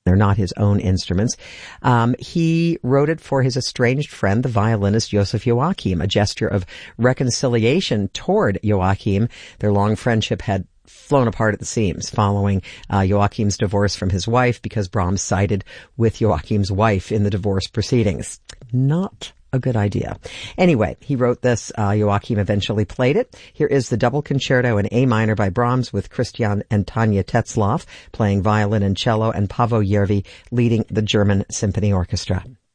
They're not his own instruments. He wrote it for his estranged friend, the violinist Joseph Joachim, a gesture of reconciliation toward Joachim. Their long friendship had flown apart at the seams following Joachim's divorce from his wife because Brahms sided with Joachim's wife in the divorce proceedings. Not a good idea. Anyway, he wrote this. Joachim eventually played it. Here is the double concerto in A minor by Brahms with Christian and Tanya Tetzlaff playing violin and cello and Paavo Järvi leading the German Symphony Orchestra.